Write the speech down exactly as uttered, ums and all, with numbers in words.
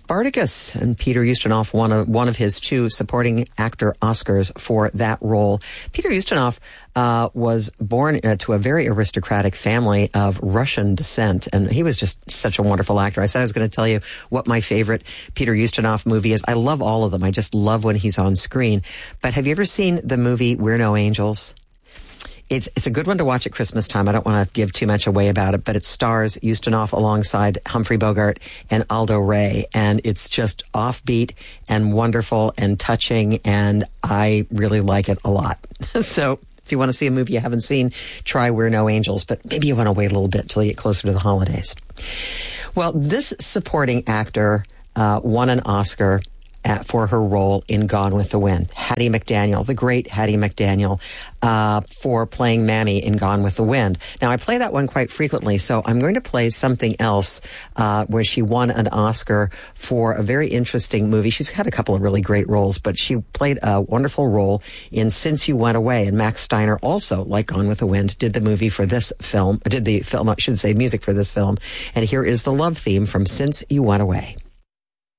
Spartacus, and Peter Ustinov won a, one of his two supporting actor Oscars for that role. Peter Ustinov uh, was born uh, to a very aristocratic family of Russian descent, and he was just such a wonderful actor. I said I was going to tell you what my favorite Peter Ustinov movie is. I love all of them. I just love when he's on screen. But have you ever seen the movie We're No Angels? It's it's a good one to watch at Christmas time. I don't want to give too much away about it, but it stars Ustinov alongside Humphrey Bogart and Aldo Ray, and it's just offbeat and wonderful and touching, and I really like it a lot. So if you want to see a movie you haven't seen, try We're No Angels, but maybe you want to wait a little bit till you get closer to the holidays. Well, this supporting actor uh, won an Oscar At, for her role in Gone with the Wind. Hattie McDaniel, the great Hattie McDaniel, uh, for playing Mammy in Gone with the Wind. Now, I play that one quite frequently, so I'm going to play something else uh, where she won an Oscar for a very interesting movie. She's had a couple of really great roles, but she played a wonderful role in Since You Went Away. And Max Steiner also, like Gone with the Wind, did the movie for this film, did the film, I should say, music for this film. And here is the love theme from Since You Went Away.